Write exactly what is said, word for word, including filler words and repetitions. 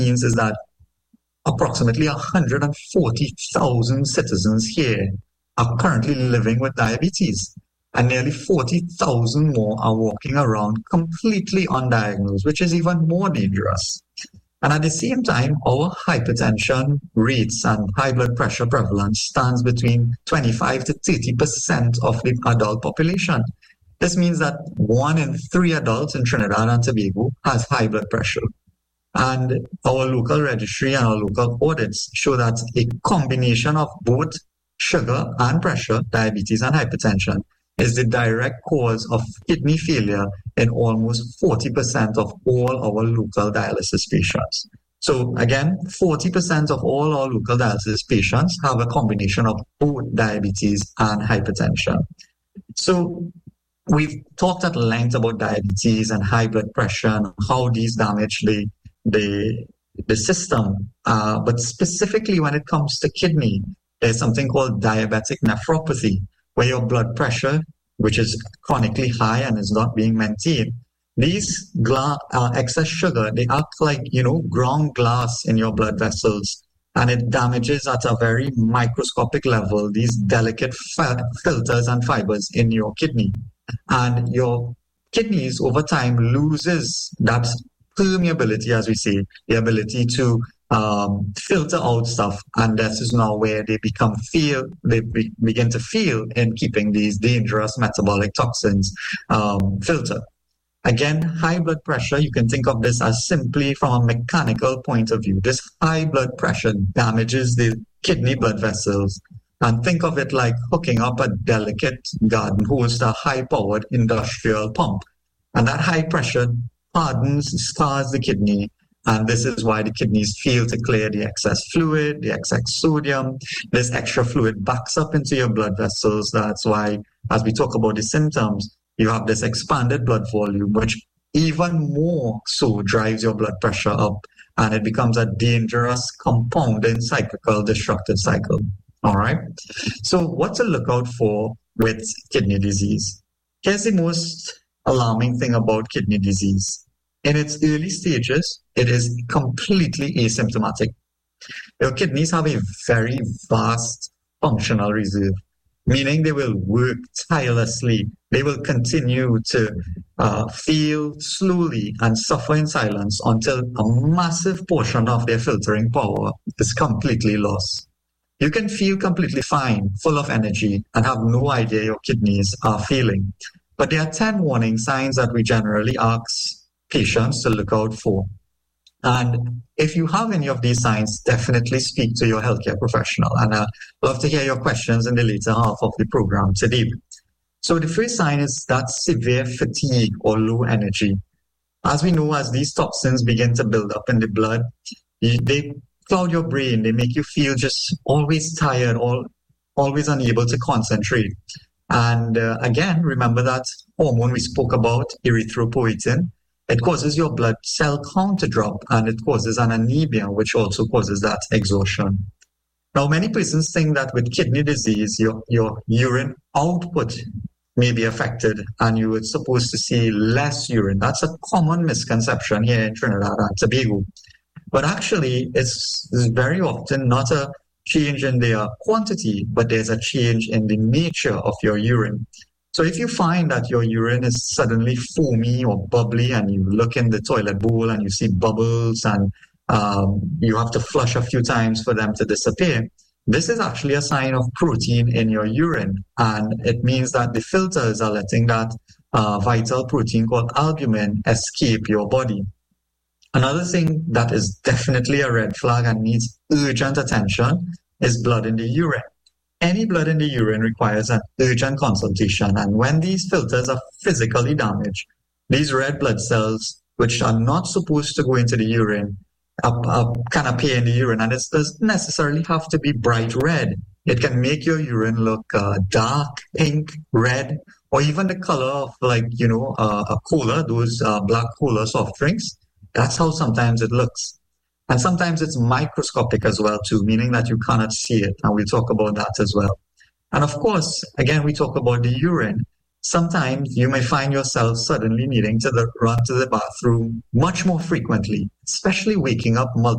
means is that approximately one hundred forty thousand citizens here are currently living with diabetes, and nearly forty thousand more are walking around completely undiagnosed, which is even more dangerous. And at the same time, our hypertension rates and high blood pressure prevalence stands between twenty-five to thirty percent of the adult population. This means that one in three adults in Trinidad and Tobago has high blood pressure. And our local registry and our local audits show that a combination of both sugar and pressure, diabetes and hypertension, is the direct cause of kidney failure in almost forty percent of all our local dialysis patients. So again, forty percent of all our local dialysis patients have a combination of both diabetes and hypertension. So we've talked at length about diabetes and high blood pressure and how these damage the the, the system. Uh, but specifically when it comes to kidney, there's something called diabetic nephropathy, where your blood pressure, which is chronically high and is not being maintained, these gla- uh, excess sugar, they act like, you know, ground glass in your blood vessels, and it damages at a very microscopic level these delicate fat filters and fibers in your kidney. And your kidneys over time loses that permeability, as we say, the ability to um, filter out stuff. And this is now where they become feel, they be, begin to feel in keeping these dangerous metabolic toxins um, filtered. Again, high blood pressure, you can think of this as simply from a mechanical point of view. This high blood pressure damages the kidney blood vessels. And think of it like hooking up a delicate garden hose to a high-powered industrial pump. And that high pressure hardens, scars the kidney, and this is why the kidneys fail to clear the excess fluid, the excess sodium. This extra fluid backs up into your blood vessels. That's why, as we talk about the symptoms, you have this expanded blood volume, which even more so drives your blood pressure up, and it becomes a dangerous compounding cyclical destructive cycle. All right. So what to look out for with kidney disease? Here's the most alarming thing about kidney disease. In its early stages, it is completely asymptomatic. Your kidneys have a very vast functional reserve, meaning they will work tirelessly. They will continue to uh, fail slowly and suffer in silence until a massive portion of their filtering power is completely lost. You can feel completely fine, full of energy, and have no idea your kidneys are failing. But there are ten warning signs that we generally ask patients to look out for. And if you have any of these signs, definitely speak to your healthcare professional. And I'd love to hear your questions in the later half of the program today. So the first sign is that severe fatigue or low energy. As we know, as these toxins begin to build up in the blood, they cloud your brain. They make you feel just always tired, all, always unable to concentrate. And uh, again, remember that hormone we spoke about, erythropoietin. It causes your blood cell count to drop, and it causes an anemia, which also causes that exhaustion. Now, many persons think that with kidney disease, your, your urine output may be affected, and you are supposed to see less urine. That's a common misconception here in Trinidad and Tobago. But actually, it's, it's very often not a change in their quantity, but there's a change in the nature of your urine. So if you find that your urine is suddenly foamy or bubbly, and you look in the toilet bowl and you see bubbles, and um, you have to flush a few times for them to disappear, this is actually a sign of protein in your urine. And it means that the filters are letting that uh, vital protein called albumin escape your body. Another thing that is definitely a red flag and needs urgent attention is blood in the urine. Any blood in the urine requires an urgent consultation, and when these filters are physically damaged, these red blood cells, which are not supposed to go into the urine, uh, uh, can appear in the urine, and it doesn't necessarily have to be bright red. It can make your urine look uh, dark, pink, red, or even the color of, like, you know, uh, a cola, those uh, black cola soft drinks. That's how sometimes it looks. And sometimes it's microscopic as well too, meaning that you cannot see it. And we'll talk about that as well. And of course, again, we talk about the urine. Sometimes you may find yourself suddenly needing to the, run to the bathroom much more frequently, especially waking up multiple